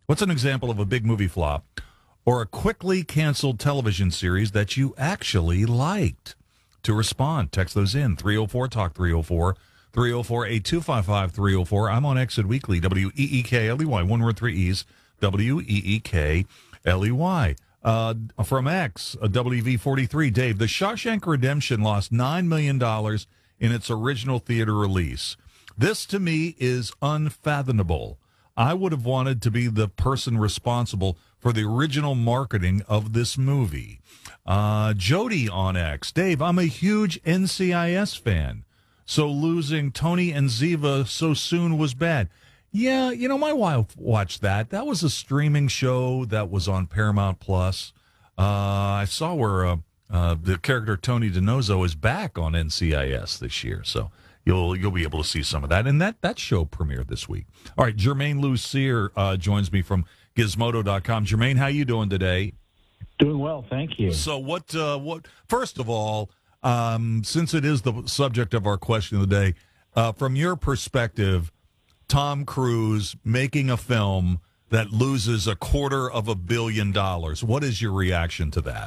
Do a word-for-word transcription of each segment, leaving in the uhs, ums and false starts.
What's an example of a big movie flop or a quickly canceled television series that you actually liked? To respond, text those in. three oh four talk three oh four, three oh four, eight two five five, three oh four. I'm on Exit Weekly, W E E K L E Y. One word, three E's, W E E K L E Y. Uh, from X, uh, W V forty-three, Dave, The Shawshank Redemption lost nine million dollars in its original theater release. This, to me, is unfathomable. I would have wanted to be the person responsible for the original marketing of this movie. Uh, Jody on X, Dave, I'm a huge N C I S fan, so losing Tony and Ziva so soon was bad. Yeah, you know, my wife watched that. That was a streaming show that was on Paramount Plus. Uh, I saw where uh, uh, the character Tony DiNozzo is back on N C I S this year, so you'll you'll be able to see some of that. And that, that show premiered this week. All right, Jermaine Lucier uh, joins me from Gizmodo dot com. Jermaine, how you doing today? Doing well, thank you. So what, uh, what? First of all, um, since it is the subject of our question of the day, uh, from your perspective, Tom Cruise making a film that loses a quarter of a billion dollars, what is your reaction to that?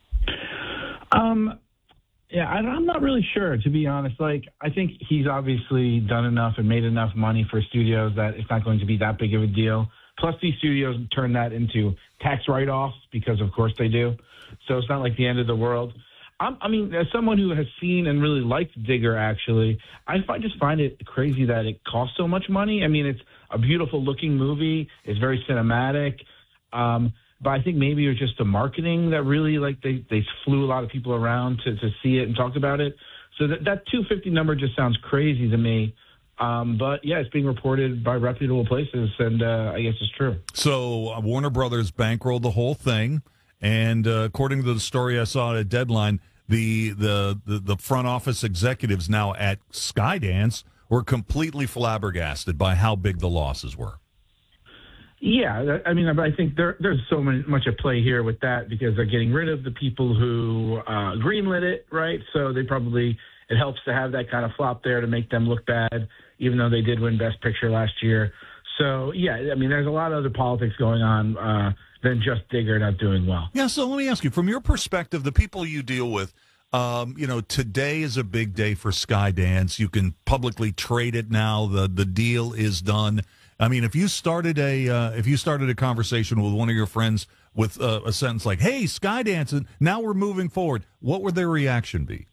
Um, yeah, I, I'm not really sure, to be honest. Like, I think he's obviously done enough and made enough money for studios that it's not going to be that big of a deal. Plus, these studios turn that into tax write-offs because, of course, they do. So it's not like the end of the world. I'm, I mean, as someone who has seen and really liked Digger, actually, I find, just find it crazy that it costs so much money. I mean, it's a beautiful-looking movie. It's very cinematic. Um, but I think maybe it was just the marketing that really, like, they, they flew a lot of people around to, to see it and talk about it. So that, that two hundred fifty number just sounds crazy to me. Um, but, yeah, it's being reported by reputable places, and uh, I guess it's true. So uh, Warner Brothers bankrolled the whole thing, and uh, according to the story I saw at Deadline, the, the, the, the front office executives now at Skydance were completely flabbergasted by how big the losses were. Yeah, I mean, I think there, there's so many, much at play here with that because they're getting rid of the people who uh, greenlit it, right? So they probably – it helps to have that kind of flop there to make them look bad, even though they did win Best Picture last year. So, yeah, I mean, there's a lot of other politics going on uh, than just Digger not doing well. Yeah, so let me ask you, from your perspective, the people you deal with, um, you know, today is a big day for Skydance. You can publicly trade it now. The the deal is done. I mean, if you started a uh, if you started a conversation with one of your friends with uh, a sentence like, hey, Skydance, and now we're moving forward, what would their reaction be?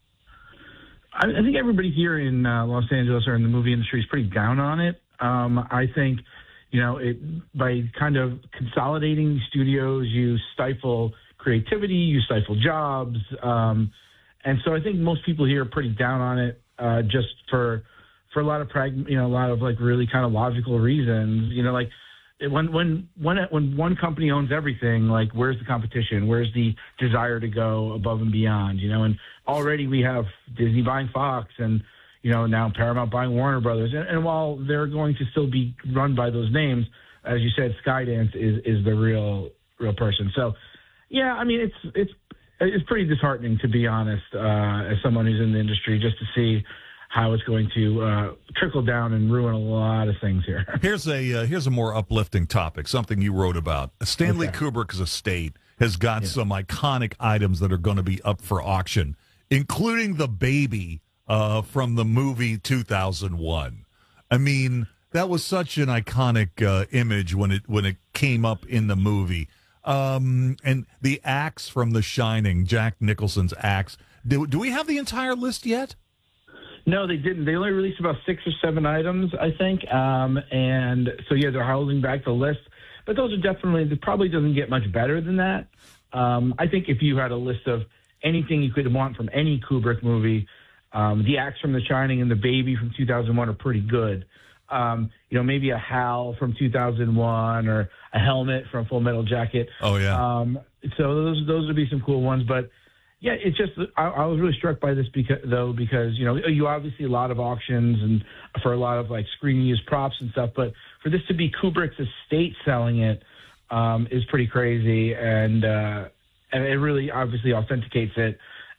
I, I think everybody here in uh, Los Angeles or in the movie industry is pretty down on it. Um, I think, you know, it, by kind of consolidating studios, you stifle creativity, you stifle jobs. Um, and so I think most people here are pretty down on it uh, just for for a lot of, prag- you know, a lot of like really kind of logical reasons. You know, like when when when when one company owns everything, like where's the competition? Where's the desire to go above and beyond? You know, and already we have Disney buying Fox and, you know, now Paramount buying Warner Brothers. And, and while they're going to still be run by those names, as you said, Skydance is, is the real real person. So, yeah, I mean, it's it's it's pretty disheartening, to be honest, uh, as someone who's in the industry, just to see how it's going to uh, trickle down and ruin a lot of things here. Here's a uh, here's a more uplifting topic, something you wrote about. Stanley okay. Kubrick's estate has got yeah. some iconic items that are going to be up for auction, including the baby uh, from the movie two thousand one. I mean, that was such an iconic uh, image when it when it came up in the movie. Um, and the axe from The Shining, Jack Nicholson's axe. Do, do we have the entire list yet? No, they didn't. They only released about six or seven items, I think. Um, and so, yeah, they're holding back the list. But those are definitely, it probably doesn't get much better than that. Um, I think if you had a list of anything you could want from any Kubrick movie, um, the axe from The Shining and the baby from two thousand one are pretty good. Um, you know, maybe a Hal from two thousand one or a helmet from Full Metal Jacket. Oh, yeah. Um, so those those would be some cool ones. But, yeah, it's just I, I was really struck by this because, though, because, you know, you obviously a lot of auctions and for a lot of, like, screen used props and stuff. But for this to be Kubrick's estate selling it um, is pretty crazy. And, uh, and it really obviously authenticates it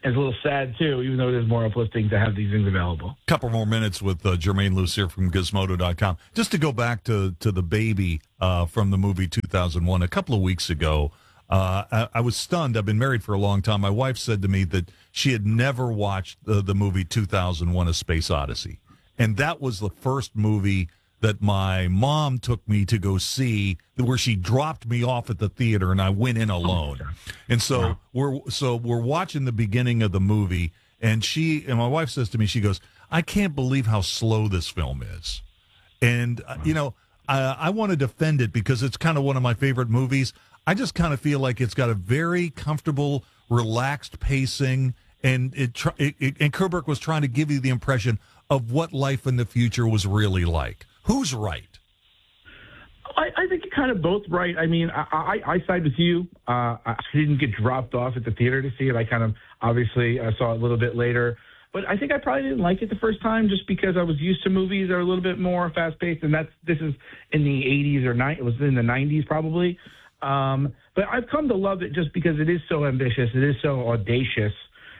And it's a little sad, too, even though it is more uplifting to have these things available. Couple more minutes with uh, Jermaine Lucier from Gizmodo dot com. Just to go back to, to the baby uh, from the movie two thousand one, a couple of weeks ago, uh, I, I was stunned. I've been married for a long time. My wife said to me that she had never watched the, the movie two thousand one, A Space Odyssey. And that was the first movie that my mom took me to go see, where she dropped me off at the theater and I went in alone. And so wow. we're so we're watching the beginning of the movie, and she and my wife says to me, she goes, "I can't believe how slow this film is." And uh, you know, I, I want to defend it because it's kind of one of my favorite movies. I just kind of feel like it's got a very comfortable, relaxed pacing, and it, it, it and Kubrick was trying to give you the impression of what life in the future was really like. Who's right? I, I think you're kind of both right. I mean, I, I, I side with you. Uh, I didn't get dropped off at the theater to see it. I kind of obviously uh, saw it a little bit later. But I think I probably didn't like it the first time just because I was used to movies that are a little bit more fast-paced. And that's this is in the eighties or ni- it was in the nineties probably. Um, but I've come to love it just because it is so ambitious. It is so audacious.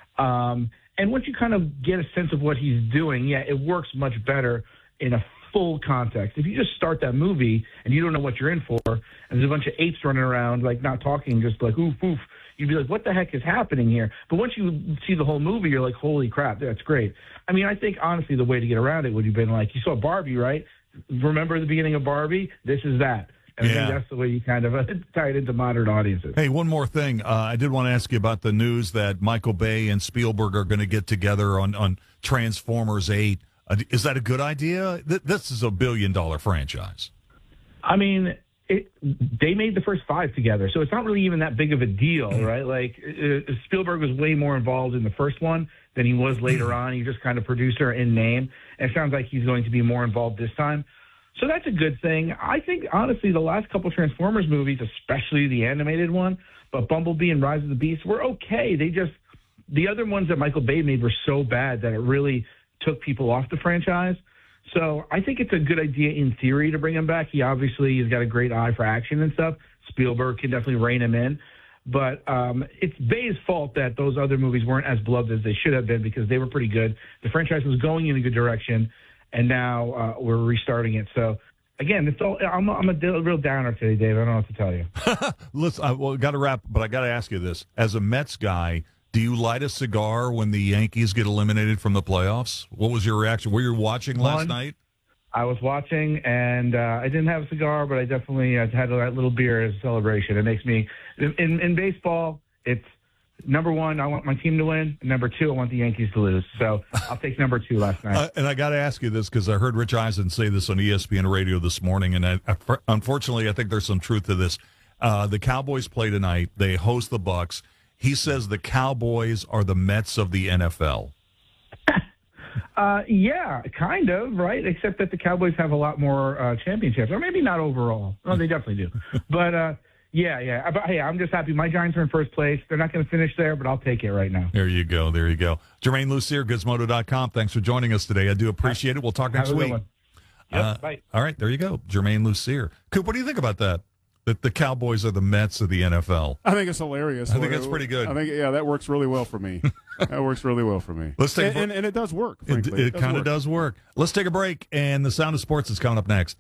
Um, and once you kind of get a sense of what he's doing, yeah, it works much better in a full context. If you just start that movie and you don't know what you're in for, and there's a bunch of apes running around, like not talking, just like oof, oof, you'd be like, what the heck is happening here? But once you see the whole movie, you're like, holy crap, that's great. I mean, I think, honestly, the way to get around it would have been like, you saw Barbie, right? Remember the beginning of Barbie? This is that. And yeah. I think that's the way you kind of uh, tie it into modern audiences. Hey, one more thing. Uh, I did want to ask you about the news that Michael Bay and Spielberg are going to get together on, on Transformers eight. Uh, is that a good idea? Th- this is a billion-dollar franchise. I mean, it, they made the first five together, so it's not really even that big of a deal, right? Like, uh, Spielberg was way more involved in the first one than he was later on. He's just kind of producer in name, and it sounds like he's going to be more involved this time. So that's a good thing. I think, honestly, the last couple Transformers movies, especially the animated one, but Bumblebee and Rise of the Beast, were okay. They just, the other ones that Michael Bay made were so bad that it really took people off the franchise. So I think it's a good idea in theory to bring him back. He obviously has got a great eye for action and stuff. Spielberg can definitely rein him in. But um, it's Bay's fault that those other movies weren't as beloved as they should have been because they were pretty good. The franchise was going in a good direction, and now uh, we're restarting it. So, again, it's all, I'm, I'm a real downer today, Dave. I don't know what to tell you. Listen, I well, got to wrap, but I got to ask you this. As a Mets guy, do you light a cigar when the Yankees get eliminated from the playoffs? What was your reaction? Were you watching last One, night? I was watching, and uh, I didn't have a cigar, but I definitely uh, had a little beer as a celebration. It makes me in, in, in baseball, it's number one, I want my team to win. And number two, I want the Yankees to lose. So I'll take number two last night. Uh, and I got to ask you this because I heard Rich Eisen say this on E S P N radio this morning, and I, I, unfortunately, I think there's some truth to this. Uh, the Cowboys play tonight. They host the Bucks. He says the Cowboys are the Mets of the N F L. uh, yeah, kind of, right? Except that the Cowboys have a lot more uh, championships, or maybe not overall. No, they definitely do. But, uh, yeah, yeah. But, hey, I'm just happy. My Giants are in first place. They're not going to finish there, but I'll take it right now. There you go. There you go. Jermaine Lucier, Gizmodo dot com. Thanks for joining us today. I do appreciate it. We'll talk next week. Yep, uh, bye. All right, there you go. Jermaine Lucier. Coop, what do you think about that? That the Cowboys are the Mets of the N F L. I think it's hilarious. I think that's pretty good. I think, yeah, that works really well for me. That works really well for me. Let's take and, a, and, and it does work, frankly. It, it, it kind of does work. Let's take a break, and the Sound of Sports is coming up next.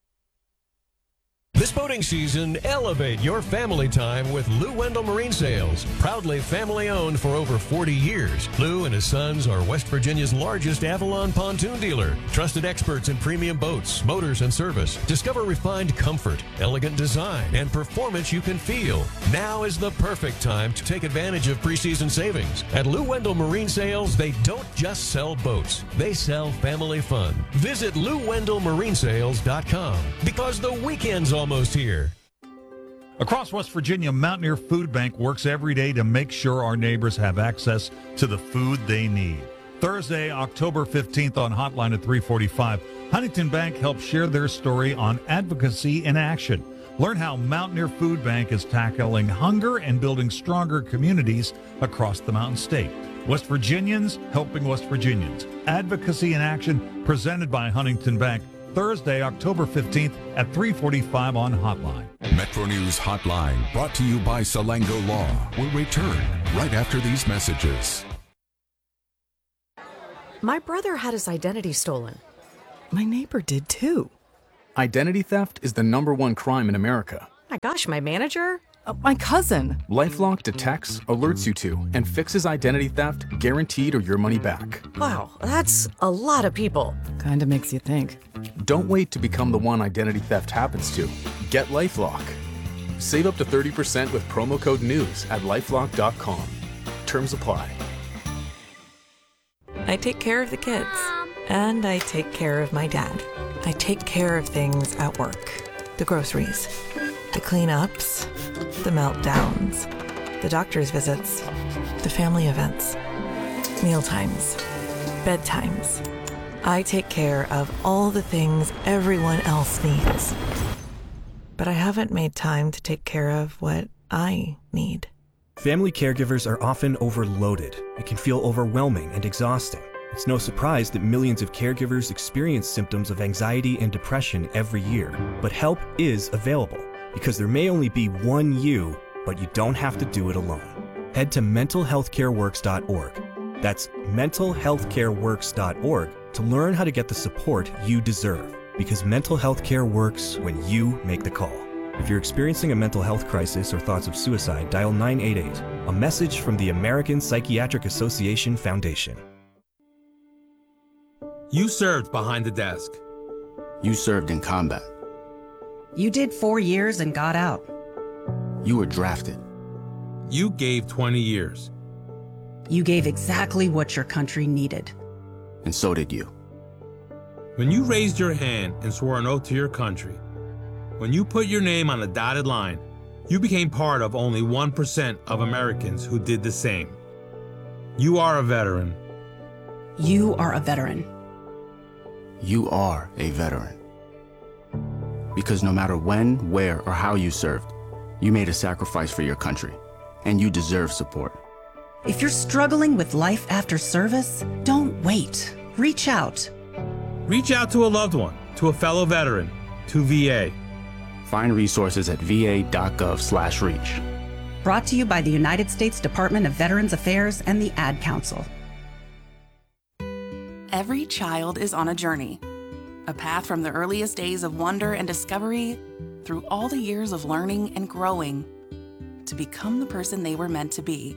This boating season, elevate your family time with Lou Wendell Marine Sales. Proudly family-owned for over forty years, Lou and his sons are West Virginia's largest Avalon pontoon dealer. Trusted experts in premium boats, motors, and service. Discover refined comfort, elegant design, and performance you can feel. Now is the perfect time to take advantage of preseason savings. At Lou Wendell Marine Sales, they don't just sell boats. They sell family fun. Visit Lou Wendell Marine Sales dot com because the weekend's almost here. Across West Virginia, Mountaineer Food Bank works every day to make sure our neighbors have access to the food they need. Thursday, October fifteenth on Hotline at three forty-five, Huntington Bank helps share their story on advocacy in action. Learn how Mountaineer Food Bank is tackling hunger and building stronger communities across the Mountain State. West Virginians helping West Virginians. Advocacy in action presented by Huntington Bank. Thursday, October fifteenth at three forty-five on Hotline. Metro News Hotline, brought to you by Salango Law, will return right after these messages. My brother had his identity stolen. My neighbor did too. Identity theft is the number one crime in America. My gosh, my manager? Uh, my cousin. LifeLock detects, alerts you to, and fixes identity theft guaranteed or your money back. Wow, that's a lot of people. Kinda makes you think. Don't wait to become the one identity theft happens to. Get LifeLock. Save up to thirty percent with promo code NEWS at lifelock dot com. Terms apply. I take care of the kids, and I take care of my dad. I take care of things at work. The groceries, the cleanups, the meltdowns, the doctor's visits, the family events, mealtimes, bedtimes. I take care of all the things everyone else needs. But I haven't made time to take care of what I need. Family caregivers are often overloaded. It can feel overwhelming and exhausting. It's no surprise that millions of caregivers experience symptoms of anxiety and depression every year. But help is available, because there may only be one you, but you don't have to do it alone. Head to mental health care works dot org. That's mental health care works dot org to learn how to get the support you deserve, because mental health care works when you make the call. If you're experiencing a mental health crisis or thoughts of suicide, dial nine eight eight, a message from the American Psychiatric Association Foundation. You served behind the desk. You served in combat. You did four years and got out. You were drafted. You gave twenty years. You gave exactly what your country needed. And so did you. When you raised your hand and swore an oath to your country, when you put your name on a dotted line, you became part of only one percent of Americans who did the same. You are a veteran. You are a veteran. You are a veteran. Because no matter when, where, or how you served, you made a sacrifice for your country, and you deserve support. If you're struggling with life after service, don't wait. Reach out. Reach out to a loved one, to a fellow veteran, to V A. Find resources at v a dot gov slash reach. Brought to you by the United States Department of Veterans Affairs and the Ad Council. Every child is on a journey, a path from the earliest days of wonder and discovery through all the years of learning and growing to become the person they were meant to be.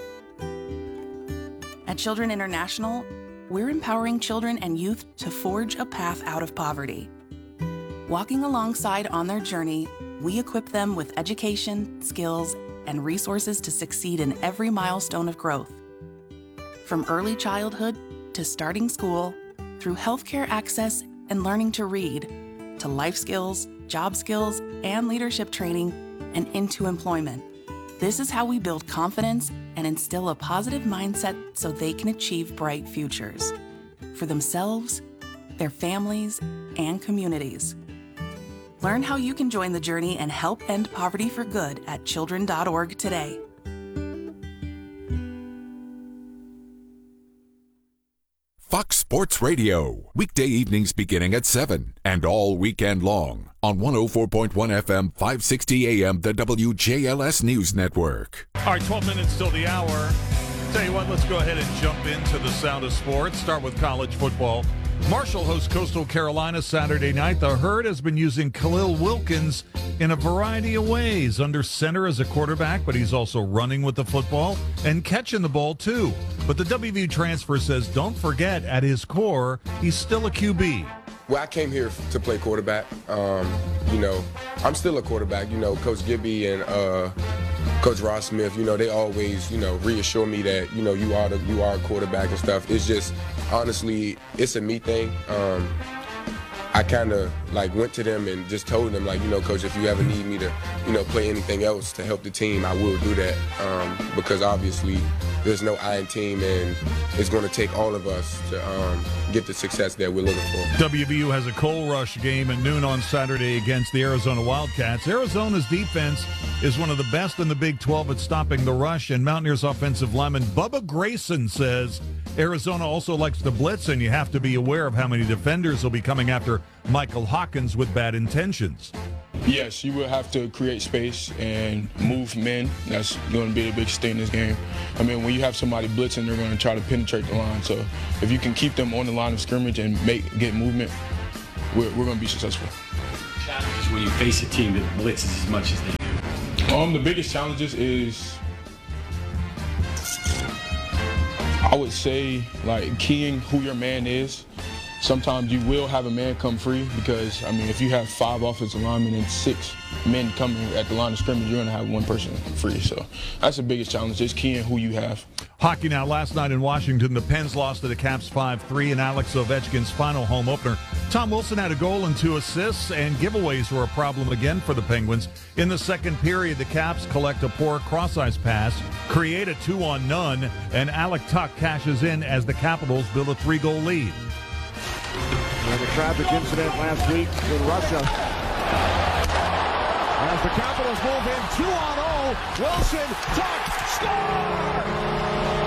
At Children International, we're empowering children and youth to forge a path out of poverty. Walking alongside on their journey, we equip them with education, skills, and resources to succeed in every milestone of growth. From early childhood to starting school, through healthcare access and learning to read, to life skills, job skills, and leadership training, and into employment. This is how we build confidence and instill a positive mindset so they can achieve bright futures for themselves, their families, and communities. Learn how you can join the journey and help end poverty for good at children dot org today. Fox Sports Radio, weekday evenings beginning at seven and all weekend long on one oh four point one F M, five sixty A M, the W J L S News Network. All right, twelve minutes till the hour. Tell you what, let's go ahead and jump into the sound of sports. Start with college football. Marshall hosts Coastal Carolina Saturday night. The Herd has been using Khalil Wilkins in a variety of ways. Under center as a quarterback, but he's also running with the football and catching the ball too. But the W V U transfer says, don't forget, at his core, he's still a Q B. Well, I came here to play quarterback. Um, you know, I'm still a quarterback. You know, Coach Gibby and uh, Coach Ross Smith, you know, they always, you know, reassure me that, you know, you are the, you are a quarterback and stuff. It's just, honestly, it's a me thing. Um, I kind of, like, went to them and just told them, like, you know, Coach, if you ever need me to, you know, play anything else to help the team, I will do that. Um, because, obviously, there's no I in team, and it's going to take all of us to um, get the success that we're looking for. W V U has a coal rush game at noon on Saturday against the Arizona Wildcats. Arizona's defense is one of the best in the Big twelve at stopping the rush, and Mountaineers offensive lineman Bubba Grayson says Arizona also likes to blitz, and you have to be aware of how many defenders will be coming after Michael Hawkins with bad intentions. Yes, you will have to create space and move men. That's going to be the biggest thing in this game. I mean, when you have somebody blitzing, they're going to try to penetrate the line. So if you can keep them on the line of scrimmage and make get movement, we're, we're going to be successful. Challenges when you face a team that blitzes as much as they do? Um, the biggest challenges is, I would say, like keying who your man is. Sometimes you will have a man come free because, I mean, if you have five offensive linemen and six men coming at the line of scrimmage, you're going to have one person free. So that's the biggest challenge, just keying who you have. Hockey now. Last night in Washington, the Pens lost to the Caps five three in Alex Ovechkin's final home opener. Tom Wilson had a goal and two assists, and giveaways were a problem again for the Penguins. In the second period, the Caps collect a poor cross-ice pass, create a two-on-none, and Alec Tuck cashes in as the Capitals build a three-goal lead. And the tragic incident last week in Russia. As the Capitals move in two on oh, Wilson, Tuck, score!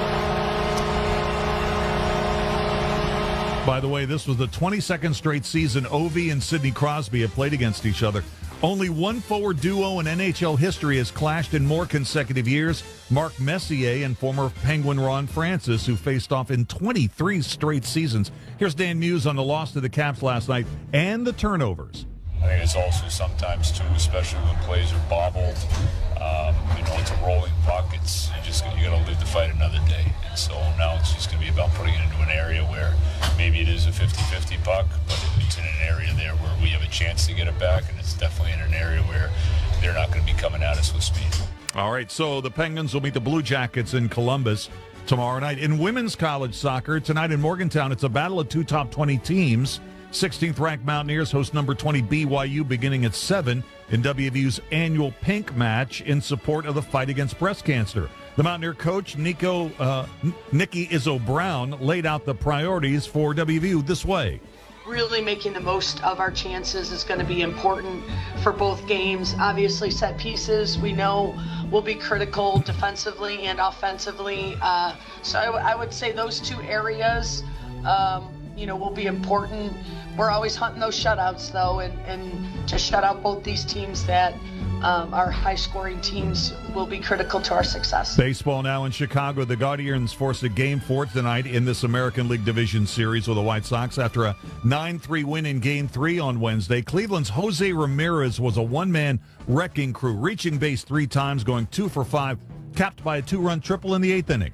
By the way, this was the twenty-second straight season Ovi and Sidney Crosby have played against each other. Only one forward duo in N H L history has clashed in more consecutive years. Mark Messier and former Penguin Ron Francis, who faced off in twenty-three straight seasons. Here's Dan Muse on the loss to the Caps last night and the turnovers. I think it's also sometimes, too, especially when plays are bobbled. Um, you know, it's a rolling puck. It's you just you got to live to fight another day. And so now it's just going to be about putting it into an area where maybe it is a fifty-fifty puck, but it's in an area there where we have a chance to get it back, and it's definitely in an area where they're not going to be coming at us with speed. All right, so the Penguins will meet the Blue Jackets in Columbus tomorrow night. In women's college soccer, tonight in Morgantown, it's a battle of two top twenty teams. sixteenth ranked Mountaineers host number twenty B Y U beginning at seven in W V U's annual Pink Match in support of the fight against breast cancer. The Mountaineer coach, Nico, uh, Nikki Izzo Brown, laid out the priorities for W V U this way. Really making the most of our chances is going to be important for both games. Obviously, set pieces, we know, will be critical defensively and offensively. Uh, so I, w- I would say those two areas, um, you know, will be important. We're always hunting those shutouts, though, and, and to shut out both these teams that um, are high-scoring teams will be critical to our success. Baseball now in Chicago. The Guardians forced a game four tonight in this American League Division Series with the White Sox after a nine three win in Game three on Wednesday. Cleveland's Jose Ramirez was a one-man wrecking crew, reaching base three times, going two for five, capped by a two-run triple in the eighth inning.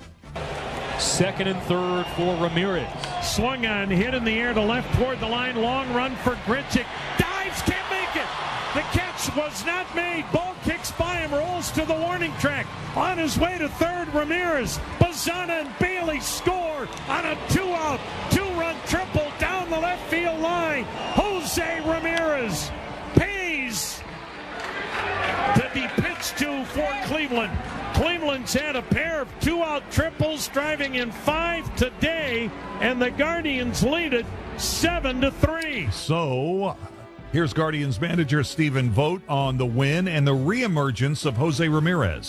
Second and third for Ramirez. Swung on, hit in the air to left toward the line. Long run for Grichuk. Dives, can't make it. The catch was not made. Ball kicks by him, rolls to the warning track. On his way to third, Ramirez. Bazana and Bailey score on a two-out, two-run triple down the left field line. Jose Ramirez pays to be pitched to for Cleveland. Cleveland's had a pair of two-out triples, driving in five today, and the Guardians lead it seven to three. So here's Guardians manager Stephen Vogt on the win and the reemergence of Jose Ramirez.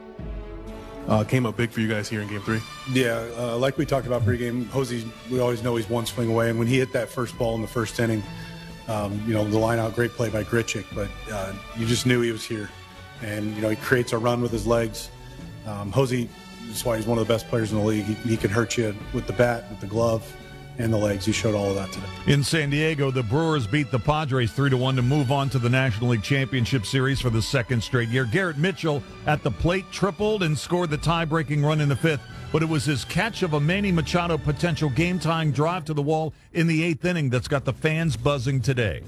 Uh, came up big for you guys here in Game Three. Yeah, uh, like we talked about pregame, Jose, we always know he's one swing away, and when he hit that first ball in the first inning, um, you know, the line out, great play by Grichuk, but uh, you just knew he was here. And, you know, he creates a run with his legs. Um, Jose, that's why he's one of the best players in the league. He, he can hurt you with the bat, with the glove, and the legs. He showed all of that today. In San Diego, the Brewers beat the Padres three to one to move on to the National League Championship Series for the second straight year. Garrett Mitchell at the plate tripled and scored the tie-breaking run in the fifth, but it was his catch of a Manny Machado potential game-tying drive to the wall in the eighth inning that's got the fans buzzing today.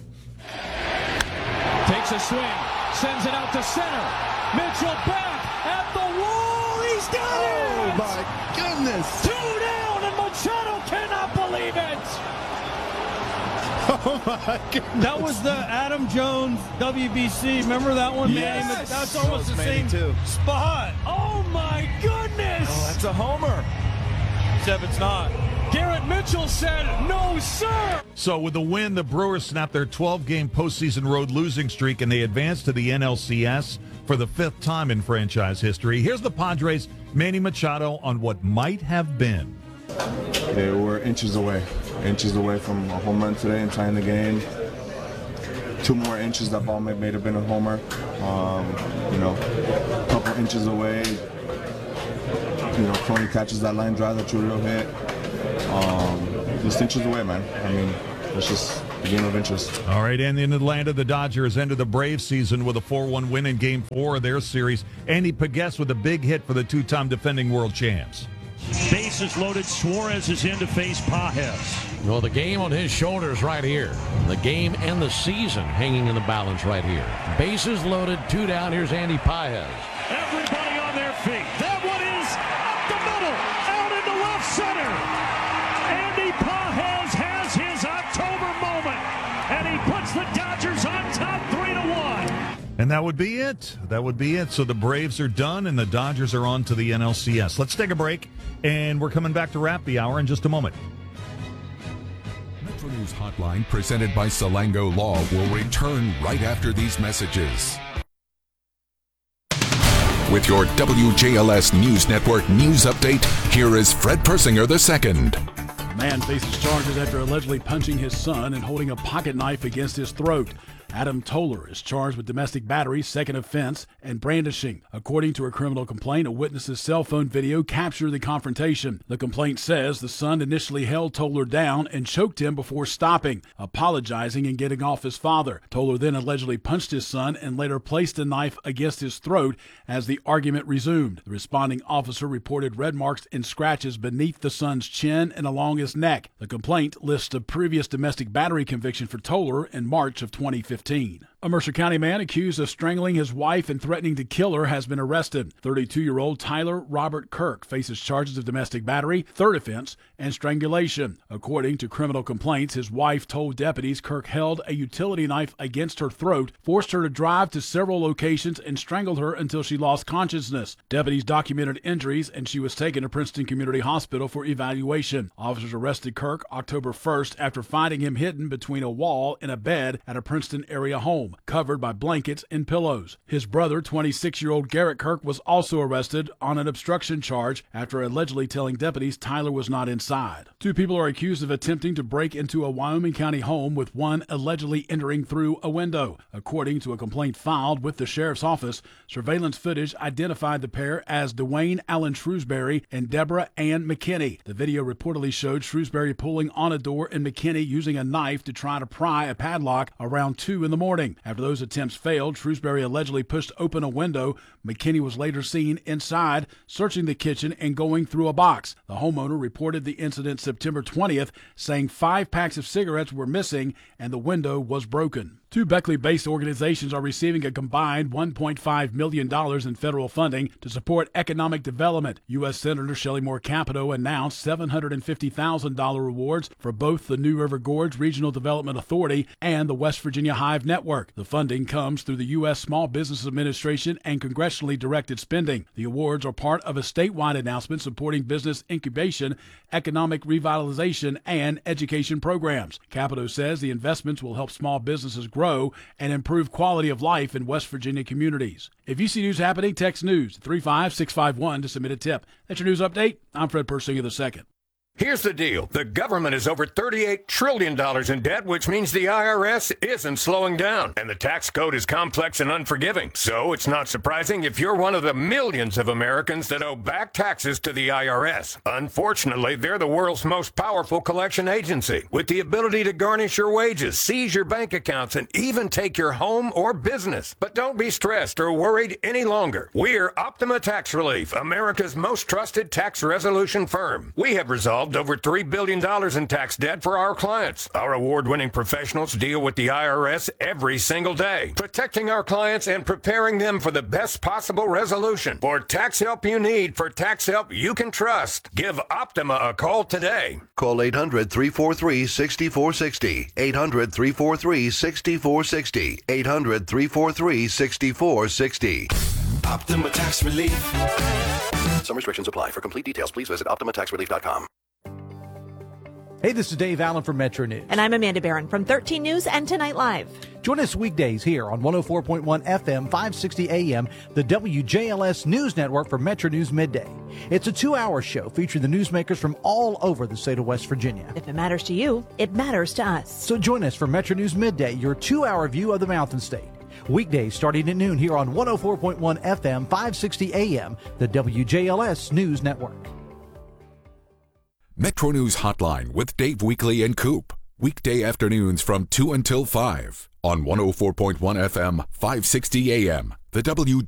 Takes a swing. Sends it out to center. Mitchell back at the wall. He's got it! Oh, my goodness. Two down, and Machado cannot believe it. Oh, my goodness. That was the Adam Jones W B C. Remember that one, yes. man? That's almost that the same too. spot. Oh, my goodness. Oh, that's a homer. Except it's not. Garrett Mitchell said, no, sir. So with the win, the Brewers snapped their twelve-game postseason road losing streak, and they advanced to the N L C S for the fifth time in franchise history. Here's the Padres' Manny Machado on what might have been. They were inches away, inches away from a home run today and tying the game. two more inches, that ball may, may have been a homer. Um, you know, a couple inches away, you know, Tony catches that line drive, that real hit. Um, just inches away, man. I mean, it's just a game of interest. All right, and in Atlanta, the Dodgers ended the Braves season with a four one win in Game four of their series. Andy Pegues with a big hit for the two-time defending world champs. Bases loaded. Suarez is in to face Pages. Well, the game on his shoulders right here. The game and the season hanging in the balance right here. Bases loaded, two down. Here's Andy Pages. Everybody on their feet. That one is up the middle, out into left center. Andy Pages has his October moment, and he puts the Dodgers on top three to one. And that would be it. That would be it. So the Braves are done, and the Dodgers are on to the N L C S. Let's take a break, and we're coming back to wrap the hour in just a moment. Metro News Hotline, presented by Salango Law, will return right after these messages. With your W J L S News Network news update, here is Fred Persinger the second. A man faces charges after allegedly punching his son and holding a pocket knife against his throat. Adam Toller is charged with domestic battery, second offense, and brandishing. According to a criminal complaint, a witness's cell phone video captured the confrontation. The complaint says the son initially held Toller down and choked him before stopping, apologizing and getting off his father. Toller then allegedly punched his son and later placed a knife against his throat as the argument resumed. The responding officer reported red marks and scratches beneath the son's chin and along his neck. The complaint lists a previous domestic battery conviction for Toller in March of twenty fifteen. A Mercer County man accused of strangling his wife and threatening to kill her has been arrested. thirty-two-year-old Tyler Robert Kirk faces charges of domestic battery, third offense, and strangulation. According to criminal complaints, his wife told deputies Kirk held a utility knife against her throat, forced her to drive to several locations, and strangled her until she lost consciousness. Deputies documented injuries, and she was taken to Princeton Community Hospital for evaluation. Officers arrested Kirk October first after finding him hidden between a wall and a bed at a Princeton area home, covered by blankets and pillows. His brother, twenty-six-year-old Garrett Kirk, was also arrested on an obstruction charge after allegedly telling deputies Tyler was not inside. Two people are accused of attempting to break into a Wyoming County home, with one allegedly entering through a window. According to a complaint filed with the sheriff's office, surveillance footage identified the pair as Dwayne Allen Shrewsbury and Deborah Ann McKinney. The video reportedly showed Shrewsbury pulling on a door and McKinney using a knife to try to pry a padlock around two in the morning. After those attempts failed, Shrewsbury allegedly pushed open a window. McKinney was later seen inside, searching the kitchen and going through a box. The homeowner reported the incident September twentieth, saying five packs of cigarettes were missing and the window was broken. Two Beckley-based organizations are receiving a combined one point five million dollars in federal funding to support economic development. U S Senator Shelley Moore Capito announced seven hundred fifty thousand dollars rewards for both the New River Gorge Regional Development Authority and the West Virginia Hive Network. The funding comes through the U S Small Business Administration and congressionally directed spending. The awards are part of a statewide announcement supporting business incubation, economic revitalization, and education programs. Capito says the investments will help small businesses grow grow and improve quality of life in West Virginia communities. If you see news happening, text news three five six five one to submit a tip. That's your news update. I'm Fred Persinger the second. Here's the deal. The government is over thirty-eight trillion dollars in debt, which means the I R S isn't slowing down. And the tax code is complex and unforgiving. So it's not surprising if you're one of the millions of Americans that owe back taxes to the I R S. Unfortunately, they're the world's most powerful collection agency, with the ability to garnish your wages, seize your bank accounts, and even take your home or business. But don't be stressed or worried any longer. We're Optima Tax Relief, America's most trusted tax resolution firm. We have resolved over three billion dollars in tax debt for our clients. Our award-winning professionals deal with the I R S every single day, protecting our clients and preparing them for the best possible resolution. For tax help you need, for tax help you can trust, give Optima a call today. Call eight hundred, three four three, six four six zero, eight hundred, three four three, six four six zero, eight hundred, three four three, six four six zero. Optima Tax Relief. Some restrictions apply. For complete details, please visit optima tax relief dot com. Hey, this is Dave Allen from Metro News. And I'm Amanda Barron from thirteen News and Tonight Live. Join us weekdays here on one oh four point one F M, five sixty A M, the W J L S News Network for Metro News Midday. It's a two-hour show featuring the newsmakers from all over the state of West Virginia. If it matters to you, it matters to us. So join us for Metro News Midday, your two-hour view of the Mountain State. Weekdays starting at noon here on one oh four point one F M, five sixty A M, the W J L S News Network. Metro News Hotline with Dave Weekly and Coop. Weekday afternoons from two until five on one oh four point one F M, five sixty A M, the W